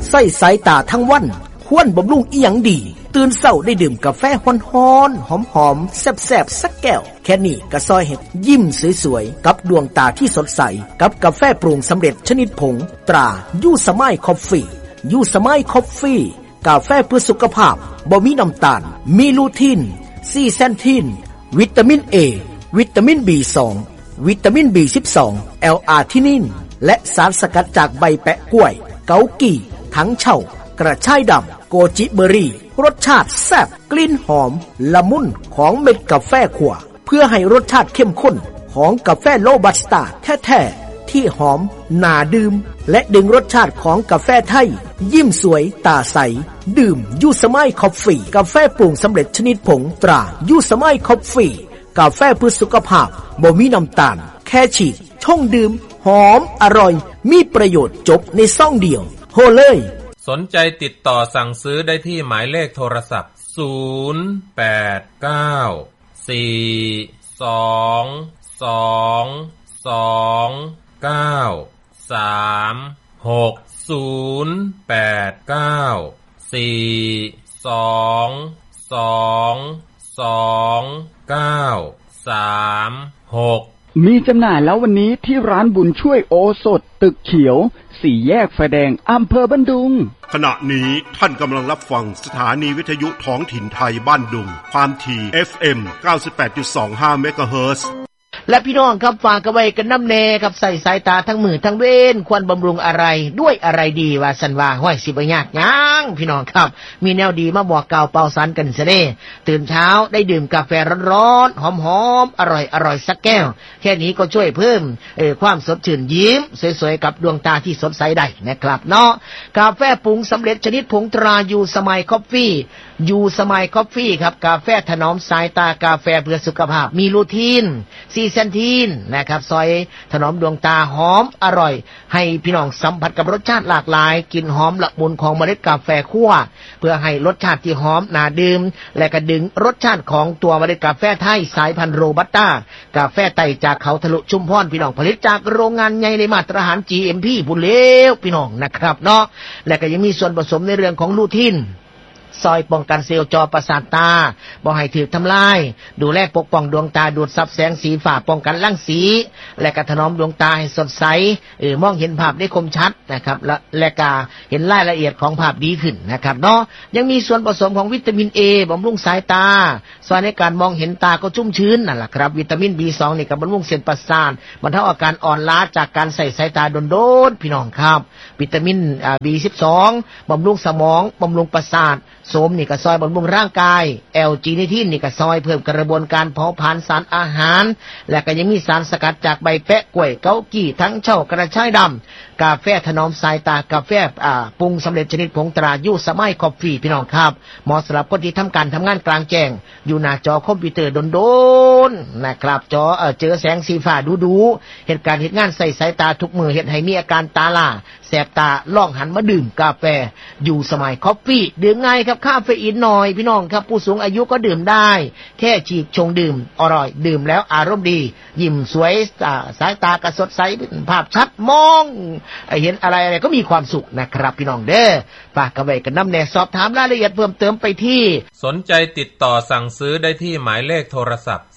ใส่สายตาทั้งวันควรบำรุงอีหยังดีตื่นเช้าได้ดื่มกาแฟฮ้อนๆหอมๆแซ่บๆสักแก้วแค่นี้ก็ซอยเฮ็ดยิ้มสวยๆกับดวงตาที่สดใสกับกาแฟปรุงสำเร็จชนิดผงตรายูสมายคอฟฟี่ยูสมายคอฟฟี่กาแฟเพื่อสุขภาพบ่มีน้ำตาลมีลูทีนซีแซนทีนวิตามิน A วิตามิน B2 วิตามิน B12 L-อาร์ทินินและสารสกัดจากใบแปะกล้วยเกากี่ถังเช่ากระชายดำโกจิเบอรี่รสชาติแซ่บกลิ่นหอมละมุนของเม็ดกาแฟขั่วเพื่อให้รสชาติเข้มข้นของกาแฟโรบัสต้าแท้ๆที่หอมน่าดื่มและดึงรสชาติของกาแฟไทยยิ้มสวยตาใสดื่มยูสมายคอฟฟี่กาแฟปรุงสำเร็จชนิดผงตรายูสมายคอฟฟี่กาแฟเพื่อสุขภาพบ่มีน้ำตาลแค่ฉีดช่องดื่มหอมอร่อยมีประโยชน์จบในซองเดียวโหเลยสนใจติดต่อสั่งซื้อได้ที่หมายเลขโทรศัพท์ 082-222-936มีจำหน่ายแล้ววันนี้ที่ร้านบุญช่วยโอสถตึกเขียว4 แยกไฟแดงอำเภอบ้านดุงขณะนี้ท่านกำลังรับฟังสถานีวิทยุท้องถิ่นไทยบ้านดุงความถี่ FM 98.25 เมกะเฮิรตซ์และพี่น้องครับฝากกันไว้กันน้ำแน่ครับใส่สายตาทั้งมือทั้งเว้นควรบำรุงอะไรด้วยอะไรดีว่าสันว่าห้อยสิบยากยังพี่น้องครับมีแนวดีมาบอกกล่าวเป่าสันกันซะเด้ตื่นเช้าได้ดื่มกาแฟร้อนๆหอมๆอร่อยสักแก้วแค่นี้ก็ช่วยเพิ่มความสดชื่นยิ้มสวยๆกับดวงตาที่สดใสได้นะครับเนาะกาแฟปรุงสำเร็จชนิดผงตรายูสมายคอฟฟี่ยูสมายคอฟฟี่ครับกาแฟถนอมสายตากาแฟเพื่อสุขภาพมีลูทีนซีแซนทีนนะครับซอยถนอมดวงตาหอมอร่อยให้พี่น้องสัมผัสกับรสชาติหลากหลายกลิ่นหอมละมุนของเมล็ดกาแฟคั่วเพื่อให้รสชาติที่หอมน่าดื่มและก็ดึงรสชาติของตัวเมล็ดกาแฟไทยสายพันธุ์โรบัสต้ากาแฟไต่จากเขาทะลุชุมพรพี่น้องผลิตจากโรงงานใหญ่ในมาตรฐาน GMP พุ่นเลวพี่น้องนะครับเนาะและก็ยังมีส่วนผสมในเรื่องของลูทีนซอยป้องกันเซลล์จอประสาทตาบ่ให้ถูกทำลายดูแลปกป้องดวงตาดูดซับแสงสีฟ้าป้องกันรังสีและก็ถนอมดวงตาให้สดใสมองเห็นภาพได้คมชัดนะครับและก็เห็นรายละเอียดของภาพดีขึ้นนะครับเนาะยังมีส่วนผสมของวิตามิน A บำรุงสายตาช่วยในการมองเห็นตาก็ชุ่มชื้นนั่นแหละครับวิตามิน B2 นี่ก็บำรุงเส้นประสาทบรรเทาอาการอ่อนล้าจากการใส่สายตาโดนๆพี่น้องครับวิตามินB12 บำรุงสมองบำรุงประสาทโสมนี่ก็ซอยบำรุงร่างกายL-จีนิทินนี่ก็ซอยเพิ่มกระบวนการเผาผลาญสารอาหารและก็ยังมีสารสกัดจากใบแปะกล้วยเกากี่ทั้งเช่ากระชายดำกาแฟถนอมสายตากาแฟปรุงสำเร็จชนิดผงตรายูสมายคอฟฟี่พี่น้องครับเหมาะสำหรับคนที่ทำการทำงานกลางแจ้งอยู่หน้าจอคอมพิวเตอร์โดนๆนะครับจอเจอแสงสีฟ้าดูๆเหตุการณ์เหตุงานใส่สายตาทุกมือเฮ็ดให้มีอาการตาล้าแสบตาลองหันมาดื่มกาแฟยูสมายคอฟฟี่ดื่มง่ายครับคาเฟอีนหน่อยพี่น้องครับผู้สูงอายุก็ดื่มได้แค่ฉีกชงดื่มอร่อยดื่มแล้วอารมณ์ดียิ้มสวยสายตากระสดใสภาพชัดมองเห็นอะไรก็มีความสุขนะครับพี่น้องเด้อฝากกันไว้กันน้ำแน่สอบถามรายละเอียดเพิ่มเติมไปที่สนใจติดต่อสั่งซื้อได้ที่หมายเลขโทรศัพท์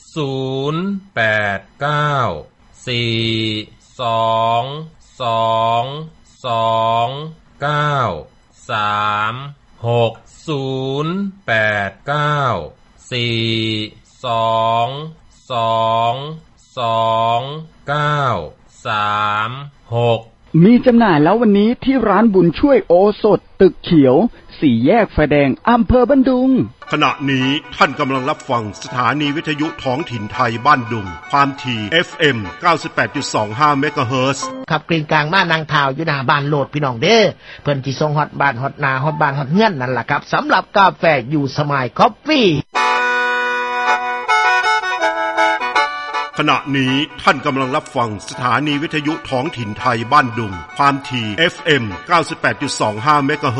มีจำหน่ายแล้ววันนี้ที่ร้านบุญช่วยโอสถตึกเขียว4 แยกไฟแดงอำเภอบ้านดุงขณะนี้ท่านกำลังรับฟังสถานีวิทยุท้องถิ่นไทยบ้านดุงความถี่ FM 98.25 เมกะเฮิรตซ์ขับกลิ่นกลางมานางข่าวอยู่หน้าบ้านโลดพี่น้องเด้อเพิ่นที่ส่งฮอดบ้านฮอดนาฮอดบ้านฮอดเฮือนนั่นล่ะครับสำหรับกาแฟยูสมายคอฟฟี่ขณะนี้ท่านกำลังรับฟังสถานีวิทยุท้องถิ่นไทยบ้านดุงความถี่ FM 98.25 เมกะเฮิรตซ์